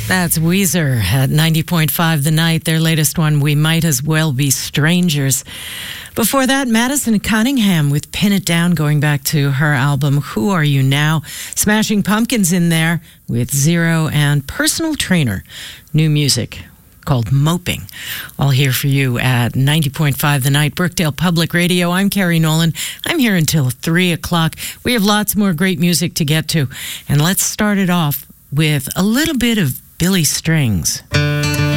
That's Weezer at 90.5 The Night. Their latest one, We Might As Well Be Strangers. Before that, Madison Cunningham with Pin It Down, going back to her album, Who Are You Now? Smashing Pumpkins in there with Zero, and Personal Trainer, new music called Moping. All here for you at 90.5 The Night, Brookdale Public Radio. I'm Carrie Nolan. I'm here until 3 o'clock. We have lots more great music to get to. And let's start it off with a little bit of Billy Strings.